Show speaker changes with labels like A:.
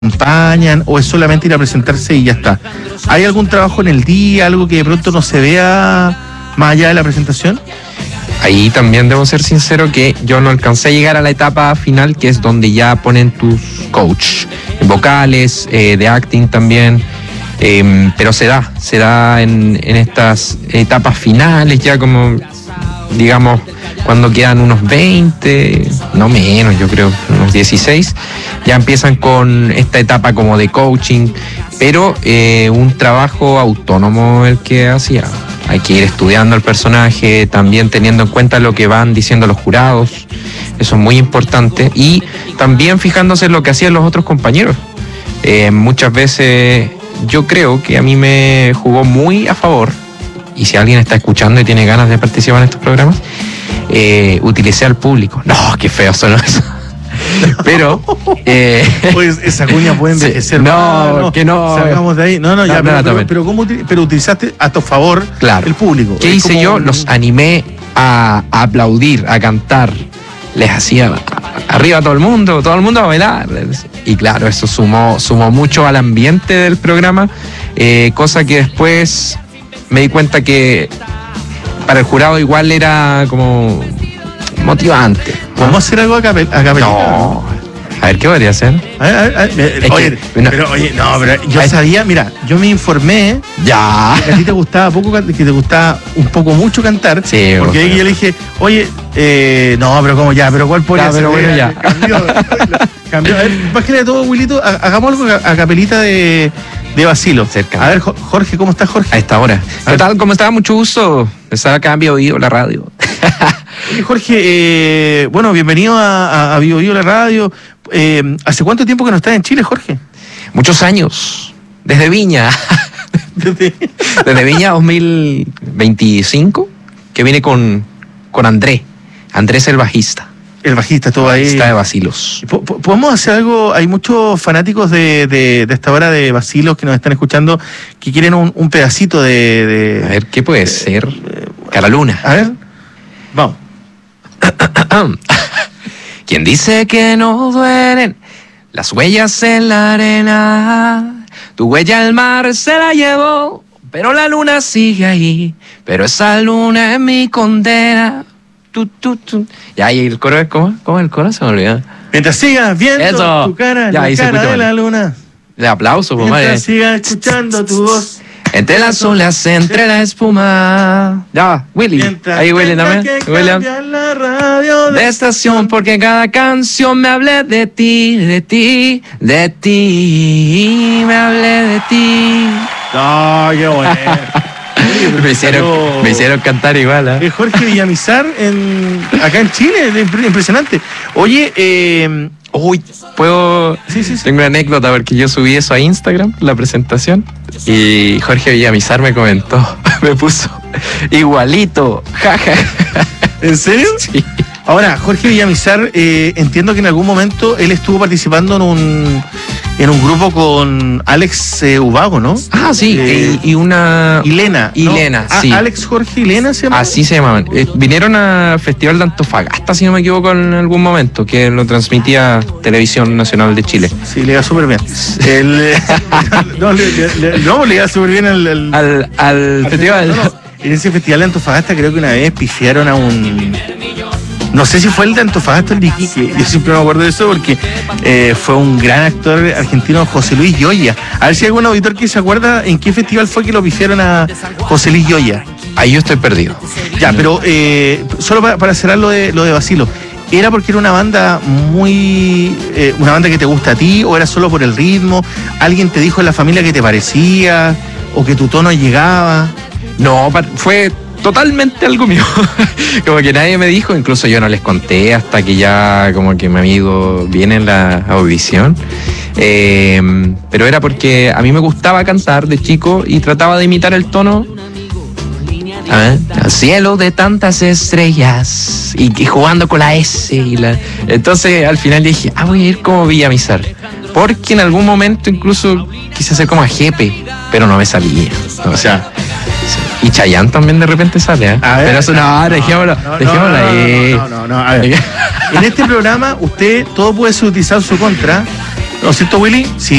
A: acompañan o es solamente ir a presentarse y ya está? ¿Hay algún trabajo en el día, algo que de pronto no se vea más allá de la presentación?
B: Ahí también debo ser sincero que yo no alcancé a llegar a la etapa final, que es donde ya ponen tus coach vocales, de acting también, pero se da en estas etapas finales, ya como, digamos, cuando quedan unos 20, no menos, yo creo, unos 16, ya empiezan con esta etapa como de coaching, pero un trabajo autónomo el que hacía. Hay que ir estudiando el personaje, también teniendo en cuenta lo que van diciendo los jurados, eso es muy importante, y también fijándose en lo que hacían los otros compañeros. Muchas veces yo creo que a mí me jugó muy a favor, y si alguien está escuchando y tiene ganas de participar en estos programas, utilicé al público. No, qué feo sonó eso. Pero
A: Pues esa cuña puede envejecer.
B: Sí, no, que no.
A: Salgamos de ahí. No, ya, pero ¿cómo pero utilizaste a tu favor, claro, el público?
B: ¿Qué hice yo? Los animé a aplaudir, a cantar. Les hacía arriba a todo el mundo a bailar. Y claro, eso sumó mucho al ambiente del programa, cosa que después me di cuenta que para el jurado igual era como motivante.
A: ¿Podemos hacer algo a capelita?
B: No. A ver, ¿qué podría hacer?
A: Oye, pero yo sabía, mira, yo me informé
B: ya
A: que a ti te gustaba un poco mucho cantar.
B: Sí,
A: porque ahí yo le dije, oye, no, pero ¿cómo ya? ¿Pero cuál podría ser?
B: Pero bueno, ya.
A: Cambió. A ver, más que de todo, Wilito, hagamos algo a capelita de Basilo.
B: Cerca.
A: A ver, Jorge, ¿cómo estás, Jorge?
B: A esta hora. ¿Qué tal? ¿Cómo estás? Mucho gusto. Estaba acá en Bio Bio, la radio.
A: Oye, Jorge, bueno, bienvenido a Bio Bio, la radio. ¿Hace cuánto tiempo que no estás en Chile, Jorge?
B: Muchos años. Desde Viña. Desde Viña 2025, que vine con Andrés. Andrés el bajista.
A: El bajista, todo ahí.
B: Está de Basilos.
A: ¿Podemos hacer algo? Hay muchos fanáticos de esta hora de Basilos que nos están escuchando que quieren un pedacito de...
B: A ver, ¿qué puede ser? Cara Luna.
A: A ver, vamos.
B: ¿Quién dice que no duelen las huellas en la arena? Tu huella al mar se la llevó, pero la luna sigue ahí. Pero esa luna es mi condena. Ya, y el coro es ¿cómo el coro? Se me olvidó.
A: Mientras sigas viendo
B: eso,
A: tu cara,
B: ya,
A: la cara de la luna.
B: De aplauso, pues, madre.
A: Mientras sigas escuchando tu voz.
B: Entre las olas, entre la espuma. Ya, Willy.
A: Mientras
B: ahí Willy también.
A: William. La radio
B: de estación, porque cada canción me hablé de ti, de ti, de ti. Me hablé de ti.
A: No, qué bueno.
B: Me hicieron cantar igual, ¿eh?
A: Jorge Villamizar acá en Chile, impresionante. Oye,
B: puedo.
A: Sí.
B: Tengo una anécdota porque yo subí eso a Instagram, la presentación, y Jorge Villamizar me comentó, me puso igualito, jaja.
A: ¿En serio?
B: Sí.
A: Ahora, Jorge Villamizar, entiendo que en algún momento él estuvo participando en un grupo con Alex Ubago, ¿no?
B: Ah, sí, y una...
A: Ilena,
B: sí.
A: Alex, Jorge y Ilena se llamaban.
B: Así se llamaban. Vinieron al Festival de Antofagasta, si no me equivoco, en algún momento, que lo transmitía Televisión Nacional de Chile.
A: Sí, le iba súper bien. Le iba súper bien
B: al festival.
A: No. En ese Festival de Antofagasta creo que una vez pifiaron a un... No sé si fue el de Antofagasta o el de Iquique. Yo siempre me acuerdo de eso porque fue un gran actor argentino, José Luis Gioia. A ver si hay algún auditor que se acuerda en qué festival fue que lo pifiaron a José Luis Gioia.
B: Ahí yo estoy perdido.
A: Ya, pero solo para cerrar lo de Basilo. ¿Era porque era una banda una banda que te gusta a ti o era solo por el ritmo? ¿Alguien te dijo en la familia que te parecía o que tu tono llegaba?
B: No, fue totalmente algo mío. Como que nadie me dijo, incluso yo no les conté hasta que ya como que me había ido bien en la audición. Pero era porque a mí me gustaba cantar de chico y trataba de imitar el tono. Al cielo de tantas estrellas y jugando con la S entonces al final dije, voy a ir como Villamizar, porque en algún momento incluso quise hacer como a Jepe, pero no me salía, o sea, y Chayanne también de repente sale, ¿eh?
A: A ver,
B: pero eso dejémoslo ahí.
A: No, a ver. En este programa usted todo puede ser utilizado en su contra ¿No es cierto, Willy? Sí.